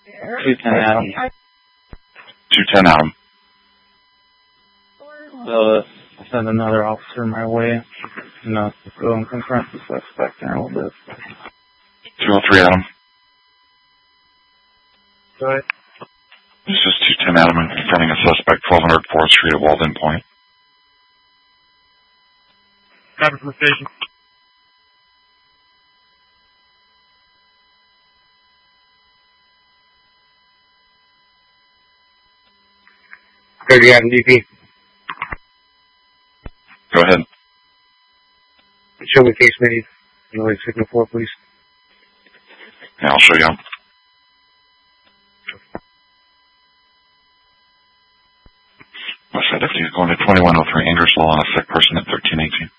210 Adam. 210 Adam. So send another officer my way. Go and confront the suspect in a little bit. 203 Adam. Go ahead. This is 210 Adam and confronting a suspect, 1200 4th Street at Walden Point. Copy from the station. Adam DP. Go ahead. Show me case made. Signal 4, please. Yeah, I'll show you. West Side deputy is going to 2103 Ingersoll on a sick person at 1318.